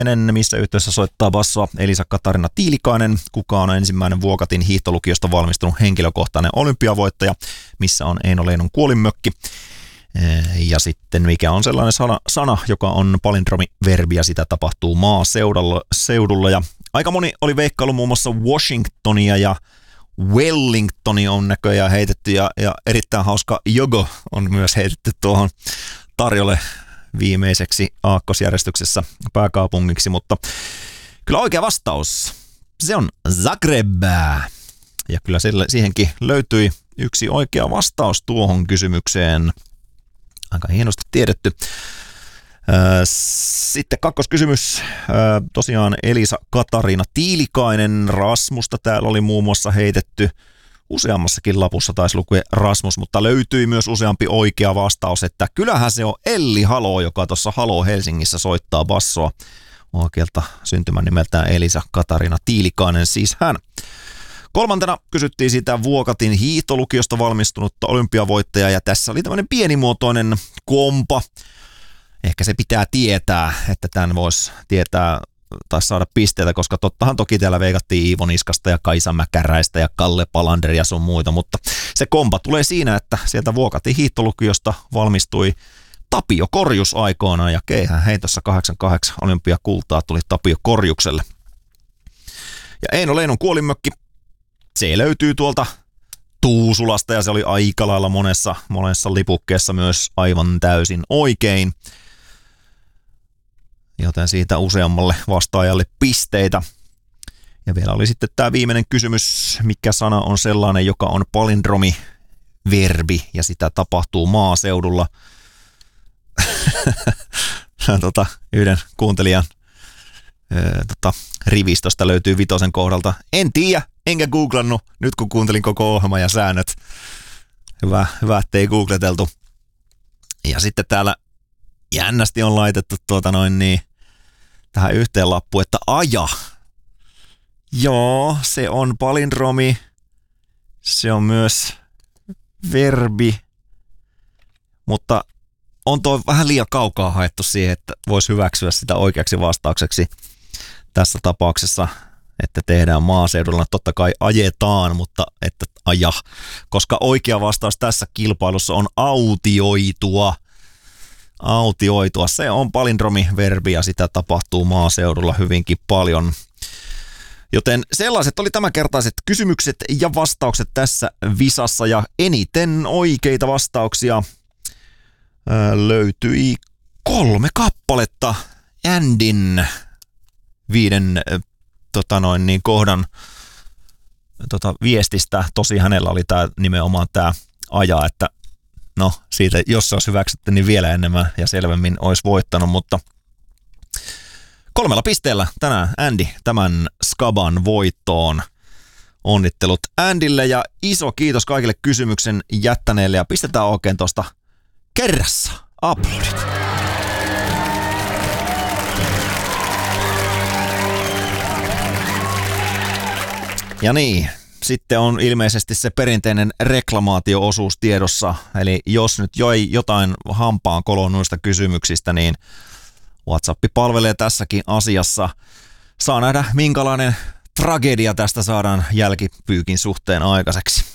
missä yhteydessä soittaa bassoa Elisa Katarina Tiilikainen, kuka on ensimmäinen Vuokatin hiihtolukiosta valmistunut henkilökohtainen olympiavoittaja, missä on Eino Leinon kuolinmökki. Ja sitten mikä on sellainen sana, joka on palindromiverbi ja sitä tapahtuu maaseudulla. Ja aika moni oli veikkailu muun muassa Washingtonia ja Wellingtonia on näköjään heitetty ja erittäin hauska Jogo on myös heitetty tuohon tarjolle viimeiseksi aakkosjärjestyksessä pääkaupungiksi, mutta kyllä oikea vastaus, se on Zagreb. Ja kyllä siihenkin löytyi yksi oikea vastaus tuohon kysymykseen. Aika hienosti tiedetty. Sitten kakkoskysymys. Tosiaan Elisa Katarina Tiilikainen, Rasmusta täällä oli muun muassa heitetty. Useammassakin lapussa taisi lukea Rasmus, mutta löytyi myös useampi oikea vastaus, että kyllähän se on Elli Halo, joka tuossa Halo Helsingissä soittaa bassoa. Oikealta syntymän nimeltään Elisa Katarina Tiilikainen, siis hän. Kolmantena kysyttiin sitä Vuokatin hiihtolukiosta valmistunutta olympiavoittajaa, ja tässä oli tämmöinen pienimuotoinen kompa. Ehkä se pitää tietää, että tämän voisi tietää tai saada pisteitä, koska tottahan toki täällä veikattiin Iivo Niskasta ja Kaisa Mäkäräistä ja Kalle Palander ja sun muita, mutta se kompa tulee siinä, että sieltä Vuokatin hiihtolukiosta valmistui Tapio Korjus aikoinaan, ja keihään heitossa 88 olympiakultaa tuli Tapio Korjukselle. Ja Eino Leinon kuolinmökki, se löytyy tuolta Tuusulasta, ja se oli aika lailla monessa lipukkeessa myös aivan täysin oikein. Joten siitä useammalle vastaajalle pisteitä. Ja vielä oli sitten tämä viimeinen kysymys, mikä sana on sellainen, joka on palindromiverbi, ja sitä tapahtuu maaseudulla. Yhden kuuntelijan rivistöstä löytyy vitosen kohdalta. En tiedä, enkä googlannut, nyt kun kuuntelin koko ohjelman ja säännöt. Hyvä, ettei googleteltu. Ja sitten täällä jännästi on laitettu tähän yhteen lappuun, että aja. Joo, se on palindromi. Se on myös verbi. Mutta on tuo vähän liian kaukaa haettu siihen, että voisi hyväksyä sitä oikeaksi vastaukseksi tässä tapauksessa, että tehdään maaseudulla. Totta kai ajetaan, mutta että aja. Koska oikea vastaus tässä kilpailussa on autioitua. Autioitua. Se on palindromiverbi ja sitä tapahtuu maaseudulla hyvinkin paljon. Joten sellaiset oli tämänkertaiset kysymykset ja vastaukset tässä visassa, ja eniten oikeita vastauksia löytyi 3 kappaletta Andyn 5 kohdan viestistä. Tosi hänellä oli nimenomaan tämä aja, että no siitä, jos se olisi hyväksytty, niin vielä enemmän ja selvemmin olisi voittanut, mutta 3 pisteellä tänään Andy tämän Skaban voittoon. Onnittelut Andylle ja iso kiitos kaikille kysymyksen jättäneille, ja pistetään oikein tuosta kerrassa aplodit. Ja niin, sitten on ilmeisesti se perinteinen reklamaatio-osuus tiedossa, eli jos nyt joi jotain hampaan koloon noista kysymyksistä, niin WhatsApp palvelee tässäkin asiassa. Saa nähdä, minkälainen tragedia tästä saadaan jälkipyykin suhteen aikaiseksi.